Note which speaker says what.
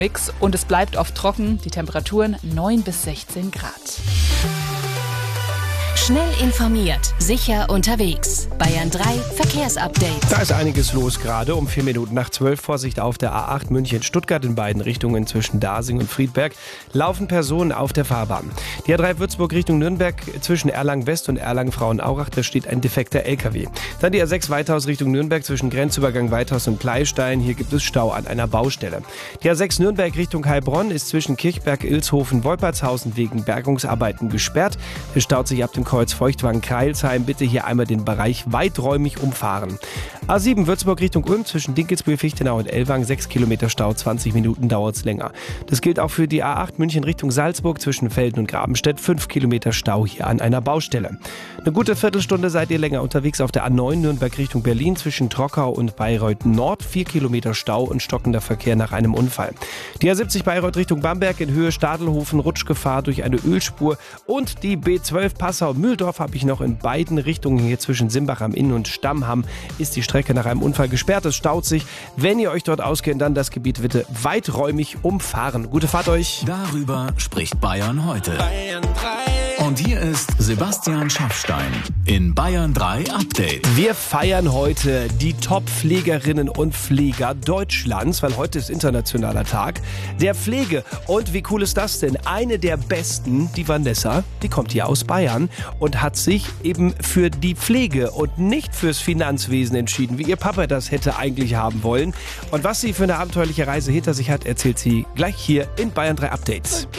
Speaker 1: Und es bleibt oft trocken, die Temperaturen 9 bis 16 Grad.
Speaker 2: Schnell informiert, sicher unterwegs. Bayern 3 Verkehrsupdate.
Speaker 3: Da ist einiges los gerade. Um 4 Minuten nach 12. Vorsicht auf der A8 München-Stuttgart in beiden Richtungen zwischen Dasing und Friedberg. Laufen Personen auf der Fahrbahn. Die A3 Würzburg Richtung Nürnberg zwischen Erlangen-West und Erlangen-Frauenaurach. Da steht ein defekter LKW. Dann die A6 Weithaus Richtung Nürnberg zwischen Grenzübergang Weithaus und Kleistein. Hier gibt es Stau an einer Baustelle. Die A6 Nürnberg Richtung Heilbronn ist zwischen Kirchberg, Ilshofen, Wolpertshausen wegen Bergungsarbeiten gesperrt. Es staut sich ab dem Kreuz Feuchtwangen-Kreilsheim. Bitte hier einmal den Bereich weiträumig umfahren. A7 Würzburg Richtung Ulm zwischen Dinkelsbühl, Fichtenau und Ellwangen. 6 Kilometer Stau, 20 Minuten dauert es länger. Das gilt auch für die A8 München Richtung Salzburg zwischen Velden und Grabenstedt. 5 Kilometer Stau hier an einer Baustelle. Eine gute Viertelstunde seid ihr länger unterwegs auf der A9 Nürnberg Richtung Berlin zwischen Trockau und Bayreuth Nord. 4 Kilometer Stau und stockender Verkehr nach einem Unfall. Die A70 Bayreuth Richtung Bamberg in Höhe Stadelhofen, Rutschgefahr durch eine Ölspur. Und die B12 Passau-Mühldorf habe ich noch in beiden Richtungen hier zwischen Simbach am Inn und Stammham ist die Strecke nach einem Unfall gesperrt. Es staut sich. Wenn ihr euch dort auskennt, dann das Gebiet bitte weiträumig umfahren. Gute Fahrt euch.
Speaker 4: Darüber spricht Bayern heute. Bayern 3. Und hier ist Sebastian Schaffstein in Bayern 3 Update.
Speaker 3: Wir feiern heute die Top-Pflegerinnen und Pfleger Deutschlands, weil heute ist internationaler Tag der Pflege. Und wie cool ist das denn? Eine der besten, die Vanessa, die kommt hier aus Bayern und hat sich eben für die Pflege und nicht fürs Finanzwesen entschieden, wie ihr Papa das hätte eigentlich haben wollen. Und was sie für eine abenteuerliche Reise hinter sich hat, erzählt sie gleich hier in Bayern 3 Updates.